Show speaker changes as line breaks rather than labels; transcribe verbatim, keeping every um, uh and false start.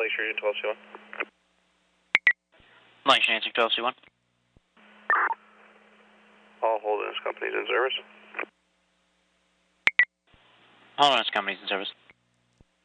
Lakeshore Union twelve C one.
Lakeshore Union twelve C one.
All Holdings companies in service.
Holdings companies in service.